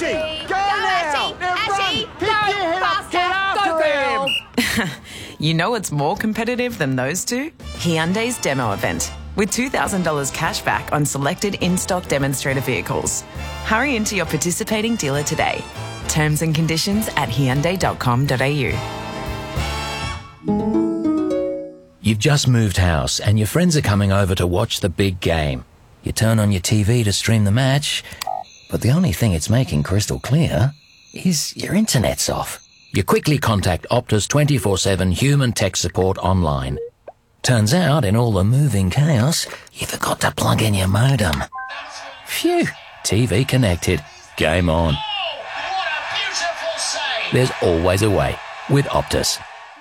Ashy, go now! Ashy, Pick your head up, get after him! You know what's more competitive than those two? Hyundai's demo event, with $2,000 cash back on selected in-stock demonstrator vehicles. Hurry into your participating dealer today. Terms and conditions at hyundai.com.au. You've just moved house and your friends are coming over to watch the big game. You turn on your TV to stream the match, but the only thing it's making crystal clear is your internet's off. You quickly contact Optus 24/7 human tech support online. Turns out, in all the moving chaos, you forgot to plug in your modem. Phew, TV connected. Game on. What a beautiful save! There's always a way with Optus.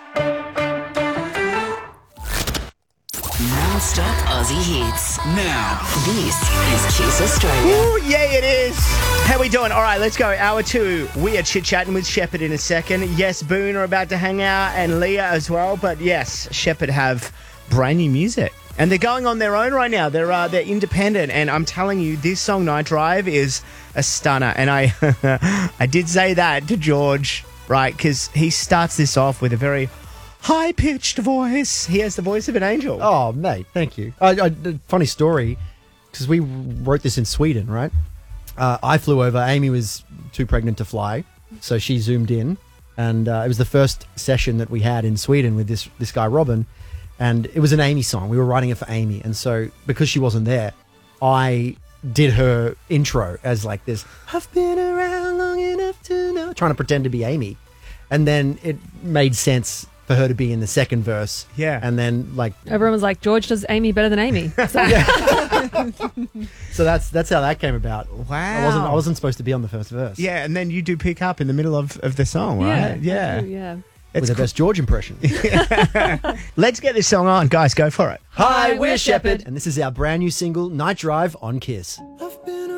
Non-stop Aussie hits. Now. This is Kiss Australia. Ooh, yeah, it is. How we doing? All right, let's go. Hour 2. We are chit-chatting with Shepherd in a second. Yes, Boone are about to hang out and Leah as well. But yes, Shepherd have brand new music. And they're going on their own right now. They're independent. And I'm telling you, this song, Night Drive, is a stunner. And I I did say that to George, right? Because he starts this off with a very high-pitched voice. He has the voice of an angel. Oh, mate, thank you. Funny story, because we wrote this in Sweden, right? I flew over. Amy was too pregnant to fly, so she zoomed in. And it was the first session that we had in Sweden with this guy, Robin. And it was an Amy song. We were writing it for Amy. And so because she wasn't there, I did her intro as like this, I've been around long enough to know, trying to pretend to be Amy. And then it made sense for her to be in the second verse. Yeah. And then like Everyone was like, George does Amy better than Amy. so that's how that came about. Wow. I wasn't supposed to be on the first verse. Yeah, and then you do pick up in the middle of the song, right? Yeah. Yeah. With the best George impression. Let's get this song on. Guys, go for it. Hi, we're Shepherd. And this is our brand new single, Night Drive on Kiss.